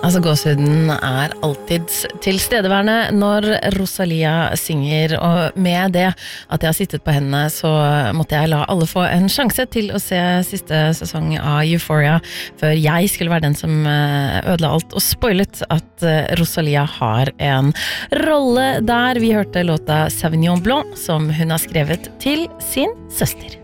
Altså gåsehuden alltid tilstedeværende når Rosalia synger, og med det at jeg har sittet på hendene så måtte jeg la alle få en sjanse til å se siste sesong av Euphoria før jeg skulle være den som ødela alt og spoilet at Rosalia har en rolle der. Vi hørte låta Sauvignon Blanc som hun har skrevet til sin søster.